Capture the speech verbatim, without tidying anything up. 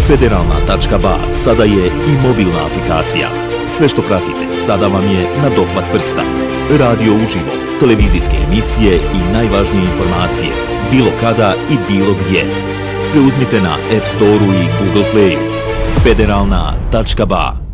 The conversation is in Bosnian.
Federalna tačka ba sada je i mobilna aplikacija. Sve što pratite sada vam je na dohvat prsta. Radio uživo, televizijske emisije i najvažnije informacije, bilo kada i bilo gdje. Preuzmite na App Store-u i Google Play. Federalna tačka ba